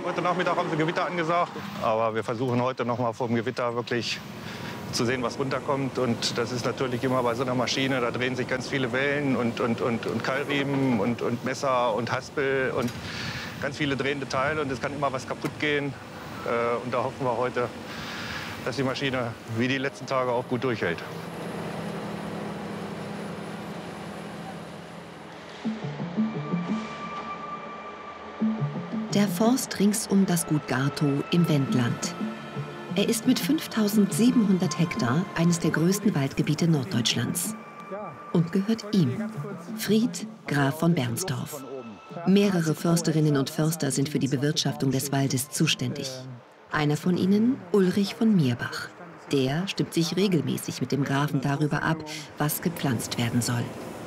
Heute Nachmittag haben sie Gewitter angesagt. Aber wir versuchen heute noch mal vor dem Gewitter wirklich zu sehen, was runterkommt. Und das ist natürlich immer bei so einer Maschine, da drehen sich ganz viele Wellen und Keilriemen und Messer und Haspel und ganz viele drehende Teile. Und es kann immer was kaputt gehen. Und da hoffen wir heute, dass die Maschine wie die letzten Tage auch gut durchhält. Der Forst rings um das Gut Gartow im Wendland. Er ist mit 5.700 Hektar eines der größten Waldgebiete Norddeutschlands und gehört ihm, Fried Graf von Bernstorff. Mehrere Försterinnen und Förster sind für die Bewirtschaftung des Waldes zuständig. Einer von ihnen, Ulrich von Mierbach. Der stimmt sich regelmäßig mit dem Grafen darüber ab, was gepflanzt werden soll.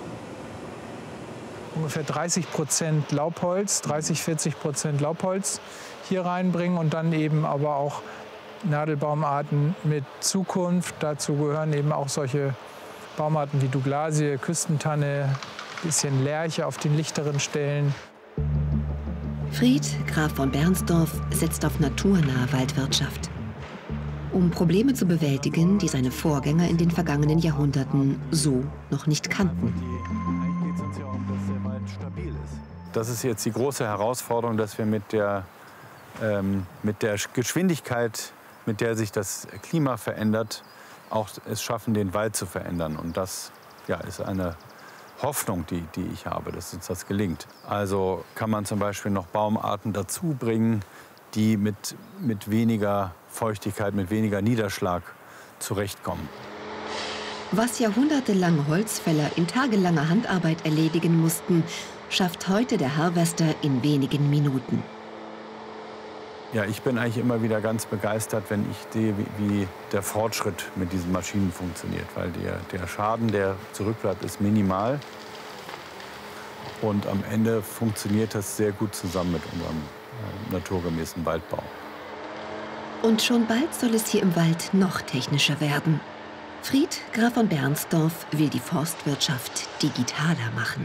Ungefähr 30% Laubholz, 30–40% Laubholz hier reinbringen und dann eben aber auch Nadelbaumarten mit Zukunft. Dazu gehören eben auch solche Baumarten wie Douglasie, Küstentanne, bisschen Lärche auf den lichteren Stellen. Fried Graf von Bernstorff setzt auf naturnahe Waldwirtschaft. Um Probleme zu bewältigen, die seine Vorgänger in den vergangenen Jahrhunderten so noch nicht kannten. Das ist jetzt die große Herausforderung, dass wir mit der Geschwindigkeit, mit der sich das Klima verändert, auch es schaffen, den Wald zu verändern. Und das ist eine Hoffnung, die ich habe, dass uns das gelingt. Also kann man zum Beispiel noch Baumarten dazu bringen, die mit weniger Feuchtigkeit, mit weniger Niederschlag zurechtkommen. Was jahrhundertelang Holzfäller in tagelanger Handarbeit erledigen mussten, schafft heute der Harvester in wenigen Minuten. Ja, ich bin eigentlich immer wieder ganz begeistert, wenn ich sehe, wie der Fortschritt mit diesen Maschinen funktioniert. Weil der Schaden, der zurückbleibt, ist minimal. Und am Ende funktioniert das sehr gut zusammen mit unserem naturgemäßen Waldbau. Und schon bald soll es hier im Wald noch technischer werden. Fried Graf von Bernstorff will die Forstwirtschaft digitaler machen.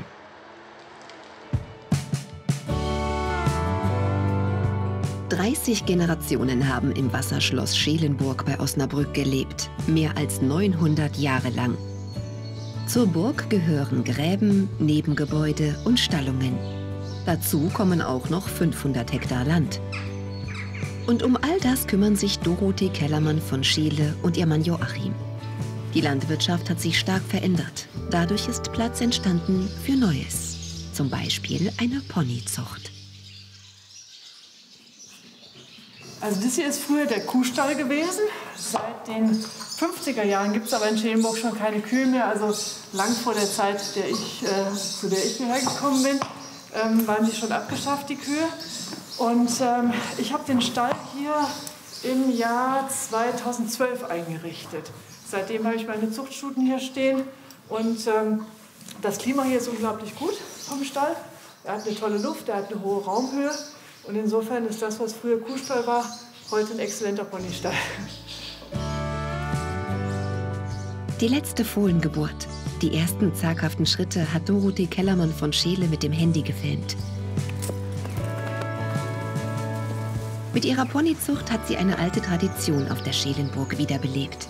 »30 Generationen haben im Wasserschloss Scheelenburg bei Osnabrück gelebt, mehr als 900 Jahre lang. Zur Burg gehören Gräben, Nebengebäude und Stallungen. Dazu kommen auch noch 500 Hektar Land. Und um all das kümmern sich Dorothee Kellermann von Scheele und ihr Mann Joachim. Die Landwirtschaft hat sich stark verändert. Dadurch ist Platz entstanden für Neues. Zum Beispiel eine Ponyzucht. Also das hier ist früher der Kuhstall gewesen. Seit den 50er Jahren gibt es aber in Scheelenburg schon keine Kühe mehr. Also lang vor der Zeit, zu der ich hierher gekommen bin, waren die schon abgeschafft, die Kühe. Und ich habe den Stall hier im Jahr 2012 eingerichtet. Seitdem habe ich meine Zuchtstuten hier stehen. Und das Klima hier ist unglaublich gut vom Stall. Er hat eine tolle Luft, er hat eine hohe Raumhöhe. Und insofern ist das, was früher Kuhstall war, heute ein exzellenter Ponystall. Die letzte Fohlengeburt. Die ersten zaghaften Schritte hat Dorothee Kellermann von Scheele mit dem Handy gefilmt. Mit ihrer Ponyzucht hat sie eine alte Tradition auf der Scheelenburg wiederbelebt.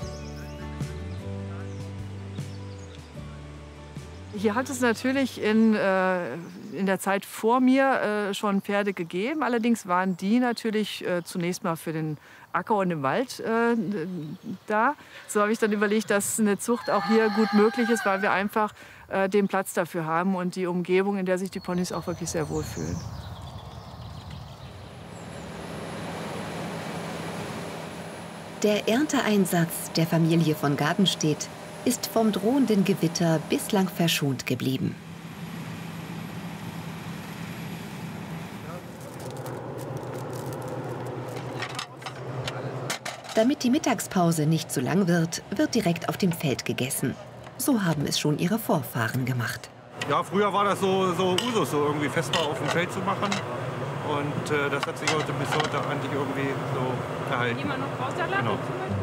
Hier hat es natürlich in der Zeit vor mir schon Pferde gegeben. Allerdings waren die natürlich zunächst mal für den Acker und den Wald da. So habe ich dann überlegt, dass eine Zucht auch hier gut möglich ist, weil wir einfach den Platz dafür haben und die Umgebung, in der sich die Ponys auch wirklich sehr wohlfühlen. Der Ernteeinsatz der Familie von Gadenstedt ist vom drohenden Gewitter bislang verschont geblieben. Damit die Mittagspause nicht zu lang wird, wird direkt auf dem Feld gegessen. So haben es schon ihre Vorfahren gemacht. Ja, früher war das so Usus, so irgendwie Festmahl auf dem Feld zu machen. Und das hat sich bis heute eigentlich irgendwie so erhalten. Immer noch Rausalat? Genau.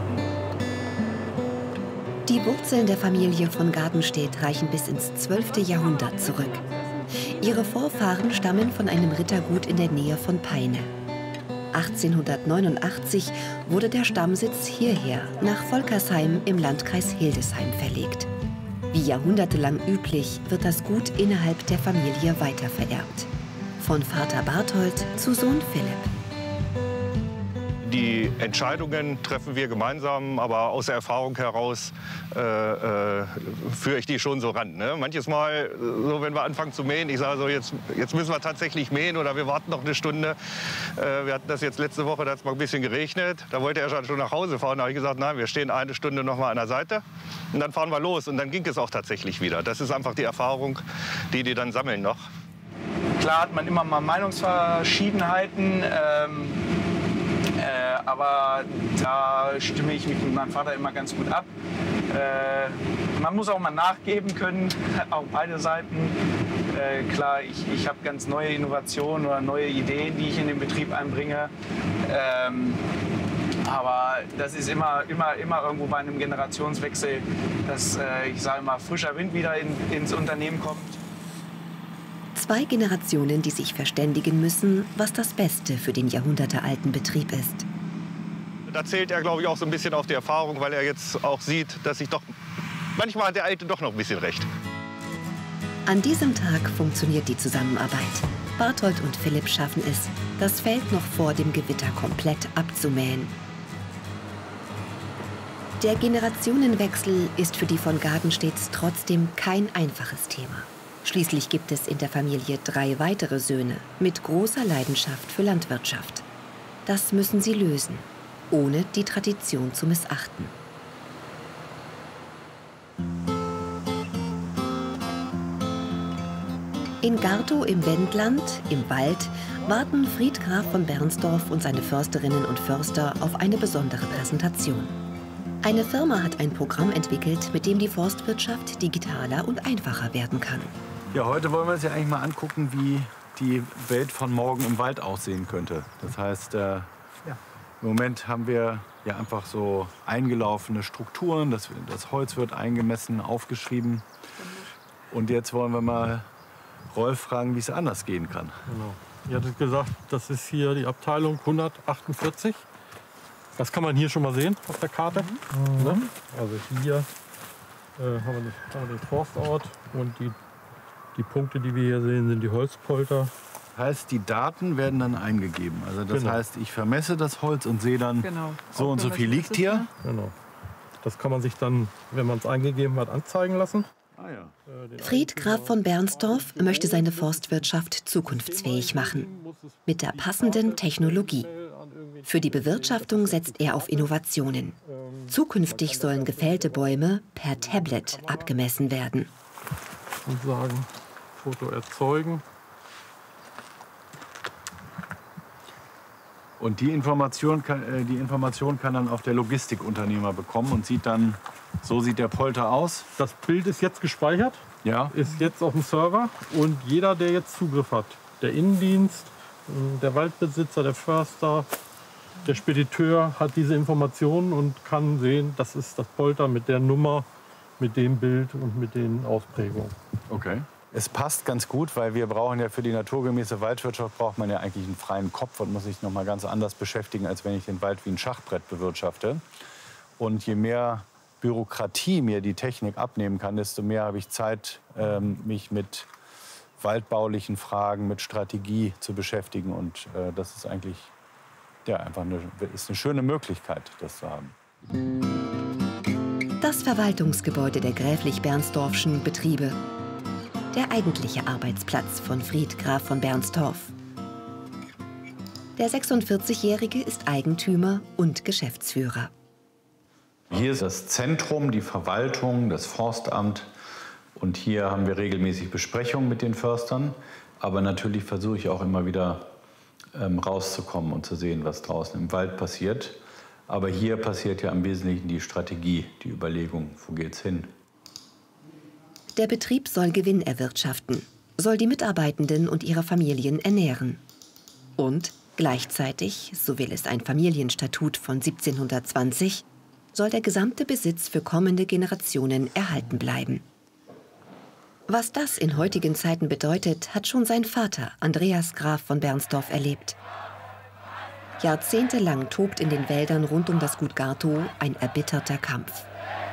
Die Wurzeln der Familie von Gadenstedt reichen bis ins 12. Jahrhundert zurück. Ihre Vorfahren stammen von einem Rittergut in der Nähe von Peine. 1889 wurde der Stammsitz hierher, nach Volkersheim im Landkreis Hildesheim verlegt. Wie jahrhundertelang üblich wird das Gut innerhalb der Familie weitervererbt. Von Vater Barthold zu Sohn Philipp. Die Entscheidungen treffen wir gemeinsam, aber aus der Erfahrung heraus führe ich die schon so ran. Ne? Manches Mal, so wenn wir anfangen zu mähen, ich sage so, jetzt müssen wir tatsächlich mähen oder wir warten noch eine Stunde. Wir hatten das jetzt letzte Woche, da hat es mal ein bisschen geregnet. Da wollte er schon nach Hause fahren. Da habe ich gesagt, nein, wir stehen eine Stunde noch mal an der Seite und dann fahren wir los. Und dann ging es auch tatsächlich wieder. Das ist einfach die Erfahrung, die dann sammeln noch. Klar hat man immer mal Meinungsverschiedenheiten. Aber da stimme ich mich mit meinem Vater immer ganz gut ab. Man muss auch mal nachgeben können, auf beide Seiten. Klar, ich habe ganz neue Innovationen oder neue Ideen, die ich in den Betrieb einbringe. Aber das ist immer irgendwo bei einem Generationswechsel, dass, ich sage mal, frischer Wind wieder ins Unternehmen kommt. 2 Generationen, die sich verständigen müssen, was das Beste für den jahrhundertealten Betrieb ist. Da zählt er, glaube ich, auch so ein bisschen auf die Erfahrung, weil er jetzt auch sieht, dass sich doch manchmal hat der Alte doch noch ein bisschen recht. An diesem Tag funktioniert die Zusammenarbeit. Barthold und Philipp schaffen es, das Feld noch vor dem Gewitter komplett abzumähen. Der Generationenwechsel ist für die von Gadenstedts trotzdem kein einfaches Thema. Schließlich gibt es in der Familie 3 weitere Söhne mit großer Leidenschaft für Landwirtschaft. Das müssen sie lösen, ohne die Tradition zu missachten. In Gartow im Wendland, im Wald, warten Fried Graf von Bernsdorf und seine Försterinnen und Förster auf eine besondere Präsentation. Eine Firma hat ein Programm entwickelt, mit dem die Forstwirtschaft digitaler und einfacher werden kann. Ja, heute wollen wir uns ja eigentlich mal angucken, wie die Welt von morgen im Wald aussehen könnte. Das heißt, im Moment haben wir ja einfach so eingelaufene Strukturen. Das Holz wird eingemessen, aufgeschrieben. Und jetzt wollen wir mal Rolf fragen, wie es anders gehen kann. Genau. Ihr hattet gesagt, das ist hier die Abteilung 148. Das kann man hier schon mal sehen auf der Karte. Mhm. Ne? Also hier haben wir den Forstort und die Punkte, die wir hier sehen, sind die Holzpolter. Heißt, die Daten werden dann eingegeben. Also das heißt, ich vermesse das Holz und sehe dann, so und so viel liegt hier. Genau. Das kann man sich dann, wenn man es eingegeben hat, anzeigen lassen. Fried Graf von Bernsdorf möchte seine Forstwirtschaft zukunftsfähig machen. Mit der passenden Technologie. Für die Bewirtschaftung setzt er auf Innovationen. Zukünftig sollen gefällte Bäume per Tablet abgemessen werden. Und sagen, Foto erzeugen. Und die Information kann dann auch der Logistikunternehmer bekommen und sieht dann, so sieht der Polter aus. Das Bild ist jetzt gespeichert, ist jetzt auf dem Server und jeder, der jetzt Zugriff hat, der Innendienst, der Waldbesitzer, der Förster, der Spediteur hat diese Informationen und kann sehen, das ist das Polter mit der Nummer, mit dem Bild und mit den Ausprägungen. Okay. Es passt ganz gut, weil wir brauchen ja für die naturgemäße Waldwirtschaft braucht man ja eigentlich einen freien Kopf und muss sich noch mal ganz anders beschäftigen, als wenn ich den Wald wie ein Schachbrett bewirtschafte. Und je mehr Bürokratie mir die Technik abnehmen kann, desto mehr habe ich Zeit, mich mit waldbaulichen Fragen, mit Strategie zu beschäftigen. Und das ist eigentlich einfach eine schöne Möglichkeit, das zu haben. Das Verwaltungsgebäude der gräflich-bernsdorfschen Betriebe. Der eigentliche Arbeitsplatz von Fried Graf von Bernsdorf. Der 46-Jährige ist Eigentümer und Geschäftsführer. Hier ist das Zentrum, die Verwaltung, das Forstamt. Und hier haben wir regelmäßig Besprechungen mit den Förstern. Aber natürlich versuche ich auch immer wieder rauszukommen und zu sehen, was draußen im Wald passiert. Aber hier passiert ja im Wesentlichen die Strategie, die Überlegung, wo geht's hin? Der Betrieb soll Gewinn erwirtschaften, soll die Mitarbeitenden und ihre Familien ernähren. Und gleichzeitig, so will es ein Familienstatut von 1720, soll der gesamte Besitz für kommende Generationen erhalten bleiben. Was das in heutigen Zeiten bedeutet, hat schon sein Vater, Andreas Graf von Bernsdorf, erlebt. Jahrzehntelang tobt in den Wäldern rund um das Gut Gartow ein erbitterter Kampf.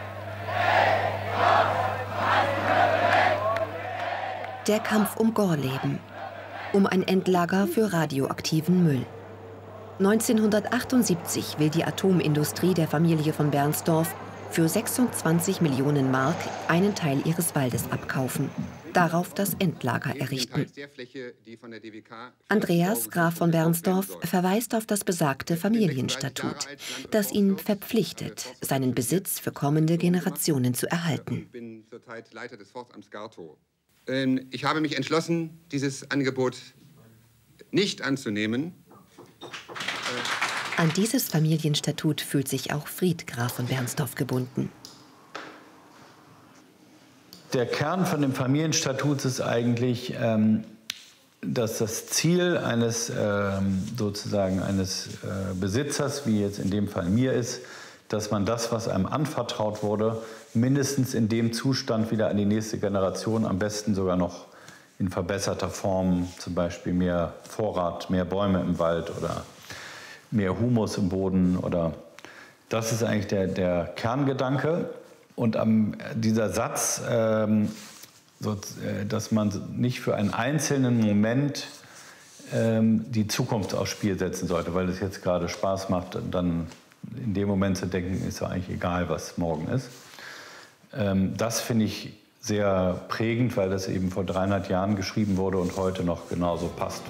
Der Kampf um Gorleben, um ein Endlager für radioaktiven Müll. 1978 will die Atomindustrie der Familie von Bernstorff für 26 Millionen Mark einen Teil ihres Waldes abkaufen, darauf das Endlager errichten. Andreas Graf von Bernstorff verweist auf das besagte Familienstatut, das ihn verpflichtet, seinen Besitz für kommende Generationen zu erhalten. Ich bin zurzeit Leiter des Forstamts Gartow. Ich habe mich entschlossen, dieses Angebot nicht anzunehmen. An dieses Familienstatut fühlt sich auch Fried Graf von Bernstorff gebunden. Der Kern von dem Familienstatut ist eigentlich, dass das Ziel eines Besitzers, wie jetzt in dem Fall mir ist, dass man das, was einem anvertraut wurde, mindestens in dem Zustand wieder an die nächste Generation, am besten sogar noch in verbesserter Form, zum Beispiel mehr Vorrat, mehr Bäume im Wald oder mehr Humus im Boden. Das ist eigentlich der Kerngedanke. Und dieser Satz, dass man nicht für einen einzelnen Moment die Zukunft aufs Spiel setzen sollte, weil es jetzt gerade Spaß macht, dann in dem Moment zu denken, ist ja eigentlich egal, was morgen ist. Das finde ich sehr prägend, weil das eben vor 300 Jahren geschrieben wurde und heute noch genauso passt.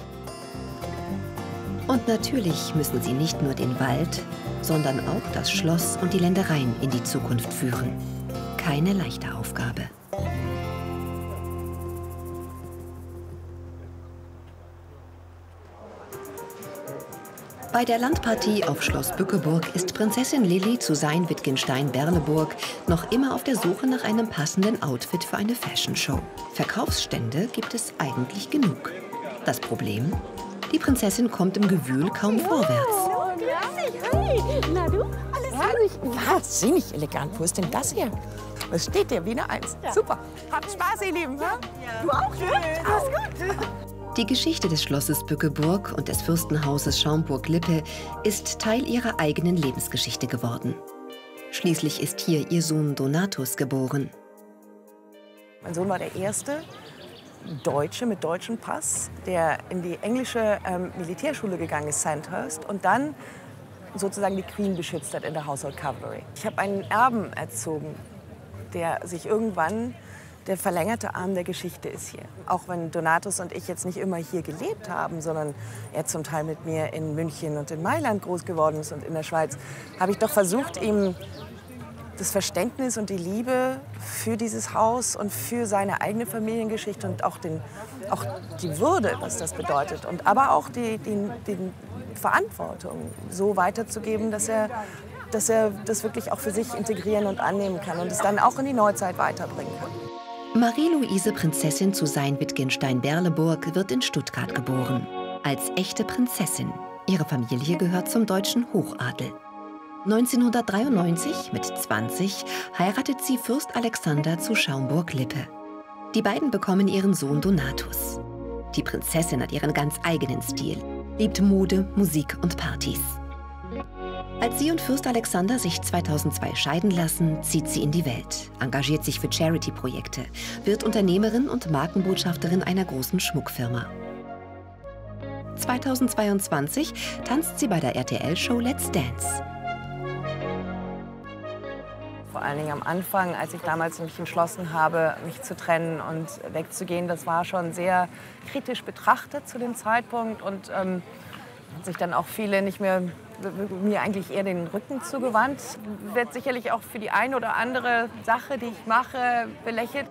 Und natürlich müssen sie nicht nur den Wald, sondern auch das Schloss und die Ländereien in die Zukunft führen. Keine leichte Aufgabe. Bei der Landpartie auf Schloss Bückeburg ist Prinzessin Lilli zu Sayn-Wittgenstein-Berleburg noch immer auf der Suche nach einem passenden Outfit für eine Fashion-Show. Verkaufsstände gibt es eigentlich genug. Das Problem? Die Prinzessin kommt im Gewühl kaum vorwärts. Hi. Na du? Alles gut? Wahnsinnig elegant. Wo ist denn das hier? Was steht dir? Wie eine Eins. Ja. Super. Habt Spaß, ihr Lieben. Ja? Ja. Du auch? Ja? Alles gut. Die Geschichte des Schlosses Bückeburg und des Fürstenhauses Schaumburg-Lippe ist Teil ihrer eigenen Lebensgeschichte geworden. Schließlich ist hier ihr Sohn Donatus geboren. Mein Sohn war der erste Deutsche mit deutschem Pass, der in die englische Militärschule gegangen ist, Sandhurst, und dann sozusagen die Queen beschützt hat in der Household Cavalry. Ich habe einen Erben erzogen, der sich irgendwann der verlängerte Arm der Geschichte ist hier. Auch wenn Donatus und ich jetzt nicht immer hier gelebt haben, sondern er zum Teil mit mir in München und in Mailand groß geworden ist und in der Schweiz, habe ich doch versucht, ihm das Verständnis und die Liebe für dieses Haus und für seine eigene Familiengeschichte und auch die Würde, was das bedeutet, und aber auch die Verantwortung so weiterzugeben, dass er das wirklich auch für sich integrieren und annehmen kann und es dann auch in die Neuzeit weiterbringen kann. Marie-Louise Prinzessin zu Sayn-Wittgenstein-Berleburg wird in Stuttgart geboren. Als echte Prinzessin. Ihre Familie gehört zum deutschen Hochadel. 1993, mit 20, heiratet sie Fürst Alexander zu Schaumburg-Lippe. Die beiden bekommen ihren Sohn Donatus. Die Prinzessin hat ihren ganz eigenen Stil, liebt Mode, Musik und Partys. Als sie und Fürst Alexander sich 2002 scheiden lassen, zieht sie in die Welt, engagiert sich für Charity-Projekte, wird Unternehmerin und Markenbotschafterin einer großen Schmuckfirma. 2022 tanzt sie bei der RTL-Show Let's Dance. Vor allen Dingen am Anfang, als ich damals mich entschlossen habe, mich zu trennen und wegzugehen, das war schon sehr kritisch betrachtet zu dem Zeitpunkt und hat sich dann auch viele nicht mehr mir eigentlich eher den Rücken zugewandt. Wird sicherlich auch für die eine oder andere Sache, die ich mache, belächelt.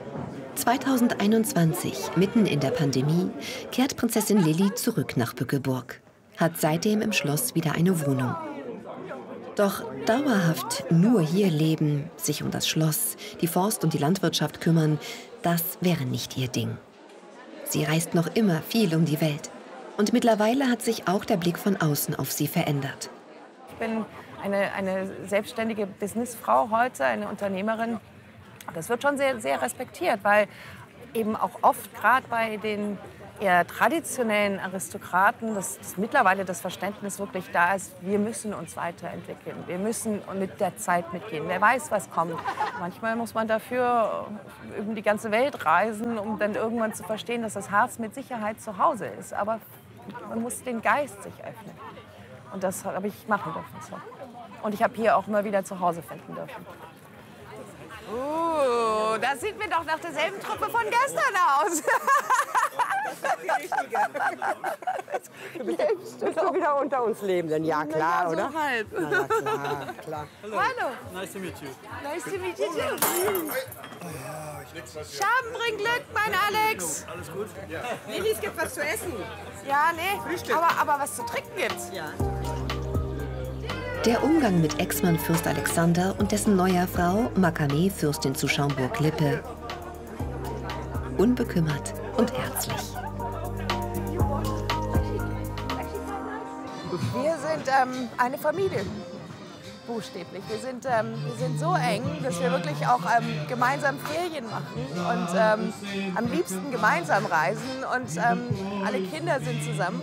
2021, mitten in der Pandemie, kehrt Prinzessin Lilli zurück nach Bückeburg, hat seitdem im Schloss wieder eine Wohnung. Doch dauerhaft nur hier leben, sich um das Schloss, die Forst- und die Landwirtschaft kümmern, das wäre nicht ihr Ding. Sie reist noch immer viel um die Welt. Und mittlerweile hat sich auch der Blick von außen auf sie verändert. Ich bin eine selbstständige Businessfrau heute, eine Unternehmerin. Das wird schon sehr, sehr respektiert, weil eben auch oft gerade bei den eher traditionellen Aristokraten, dass mittlerweile das Verständnis wirklich da ist, wir müssen uns weiterentwickeln, wir müssen mit der Zeit mitgehen. Wer weiß, was kommt. Manchmal muss man dafür über die ganze Welt reisen, um dann irgendwann zu verstehen, dass das Harz mit Sicherheit zu Hause ist. Aber man muss den Geist sich öffnen. Und das habe ich machen dürfen. So. Und ich habe hier auch immer wieder zu Hause finden dürfen. Das sieht mir doch nach derselben Truppe von gestern aus. Du bist doch wieder unter uns Lebenden, ja klar, ja, so oder? Halb. Na ja, klar, klar. Hallo. Nice to meet you. Nice to meet you too. Schaben bringt Glück, mein Alex. Alles gut? Ja. Lili, es gibt was zu essen. Ja, nee, aber was zu trinken gibt's. Ja. Der Umgang mit Exmann Fürst Alexander und dessen neuer Frau, Makame Fürstin zu Schaumburg-Lippe. Unbekümmert und herzlich. Wir sind eine Familie, buchstäblich. Wir sind so eng, dass wir wirklich auch gemeinsam Ferien machen und am liebsten gemeinsam reisen. Und alle Kinder sind zusammen.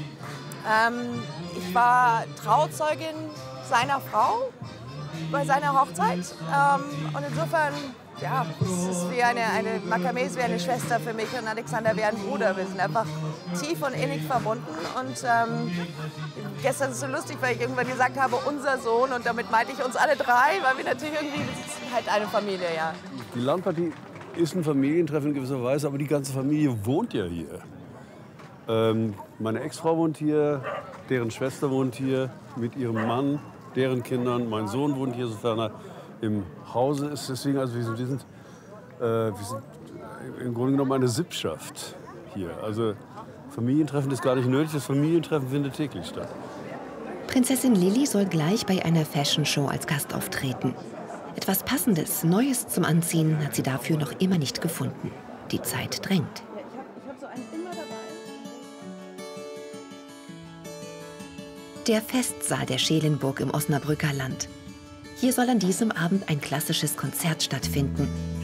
Ich war Trauzeugin seiner Frau bei seiner Hochzeit. Und insofern, ja, es ist wie Makame ist wie eine Schwester für mich und Alexander wie ein Bruder. Wir sind einfach tief und innig verbunden. Und gestern ist es so lustig, weil ich irgendwann gesagt habe, unser Sohn. Und damit meinte ich uns alle drei, weil wir natürlich wir sind halt eine Familie, ja. Die Landpartie ist ein Familientreffen in gewisser Weise, aber die ganze Familie wohnt ja hier. Meine Ex-Frau wohnt hier, deren Schwester wohnt hier mit ihrem Mann, deren Kindern. Mein Sohn wohnt hier, sofern er im Hause ist. Deswegen, also wir sind im Grunde genommen eine Sippschaft hier. Also Familientreffen ist gar nicht nötig, das Familientreffen findet täglich statt. Prinzessin Lili soll gleich bei einer Fashion-Show als Gast auftreten. Etwas Passendes, Neues zum Anziehen hat sie dafür noch immer nicht gefunden. Die Zeit drängt. Der Festsaal der Schelenburg im Osnabrücker Land. Hier soll an diesem Abend ein klassisches Konzert stattfinden.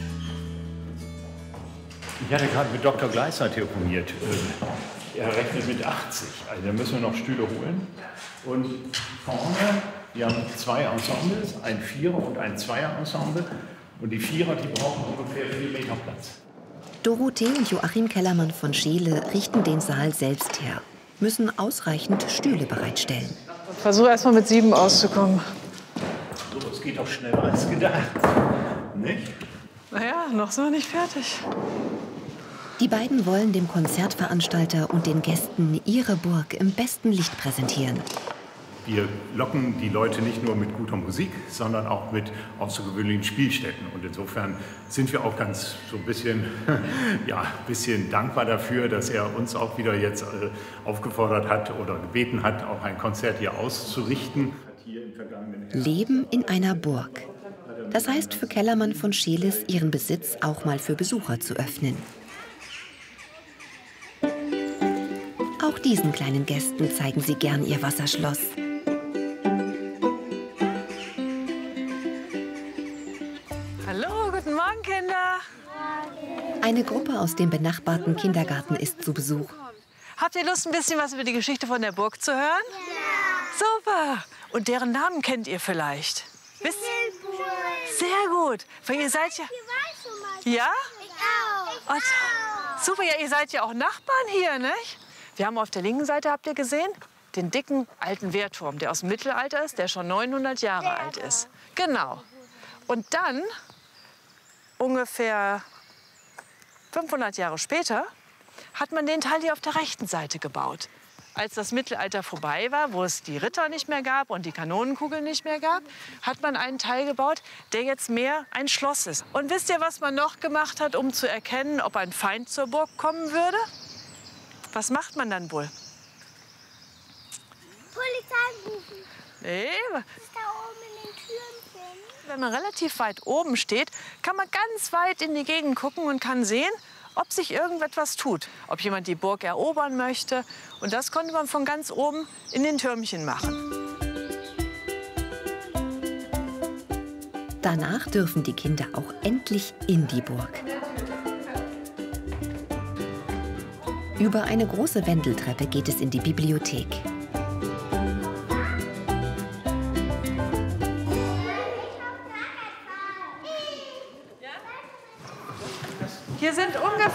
Ich hatte gerade mit Dr. Gleisner telefoniert. Er rechnet mit 80. Also da müssen wir noch Stühle holen. Und vorne, wir haben 2 Ensembles, ein Vierer- und ein Zweier-Ensemble. Und die Vierer, die brauchen ungefähr 4 Meter Platz. Dorothee und Joachim Kellermann von Scheele richten den Saal selbst her, müssen ausreichend Stühle bereitstellen. Versuch erst mal mit 7 auszukommen. So, es geht auch schneller als gedacht. Nicht? Naja, noch sind wir nicht fertig. Die beiden wollen dem Konzertveranstalter und den Gästen ihre Burg im besten Licht präsentieren. Wir locken die Leute nicht nur mit guter Musik, sondern auch mit außergewöhnlichen Spielstätten. Und insofern sind wir auch ganz so ein bisschen, bisschen dankbar dafür, dass er uns auch wieder jetzt aufgefordert hat oder gebeten hat, auch ein Konzert hier auszurichten. Leben in einer Burg. Das heißt für Kellermann von Scheeles, ihren Besitz auch mal für Besucher zu öffnen. Auch diesen kleinen Gästen zeigen sie gern ihr Wasserschloss. Hallo, guten Morgen, Kinder. Eine Gruppe aus dem benachbarten Kindergarten ist zu Besuch. Habt ihr Lust, ein bisschen was über die Geschichte von der Burg zu hören? Ja. Super. Und deren Namen kennt ihr vielleicht? Wisst ihr? Sehr gut. Weil ihr seid ja... Ja? Ich auch. Oh, super, ja, ihr seid ja auch Nachbarn hier, nicht? Wir haben auf der linken Seite, habt ihr gesehen, den dicken alten Wehrturm, der aus dem Mittelalter ist, der schon 900 Jahre alt ist. Genau. Und dann, ungefähr 500 Jahre später, hat man den Teil hier auf der rechten Seite gebaut. Als das Mittelalter vorbei war, wo es die Ritter nicht mehr gab und die Kanonenkugeln nicht mehr gab, hat man einen Teil gebaut, der jetzt mehr ein Schloss ist. Und wisst ihr, was man noch gemacht hat, um zu erkennen, ob ein Feind zur Burg kommen würde? Was macht man dann wohl? Polizei rufen. Nee. Das ist da oben in den Türmchen. Wenn man relativ weit oben steht, kann man ganz weit in die Gegend gucken und kann sehen, ob sich irgendetwas tut. Ob jemand die Burg erobern möchte. Und das konnte man von ganz oben in den Türmchen machen. Danach dürfen die Kinder auch endlich in die Burg. Über eine große Wendeltreppe geht es in die Bibliothek. Hier sind ungefähr